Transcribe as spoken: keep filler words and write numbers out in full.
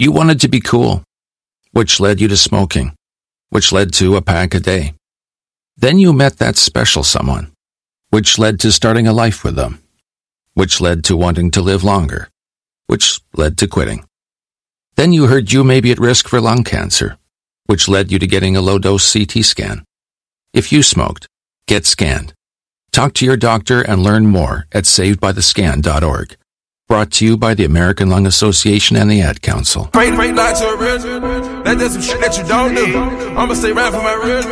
You wanted to be cool, which led you to smoking, which led to a pack a day. Then you met that special someone, which led to starting a life with them, which led to wanting to live longer, which led to quitting. Then you heard you may be at risk for lung cancer, which led you to getting a low-dose C T scan. If you smoked, get scanned. Talk to your doctor and learn more at saved by the scan dot org. Brought to you by the American Lung Association and the Ad Council. Break, break, not to a real. That's just some shit that you don't do. I'ma stay right for my real.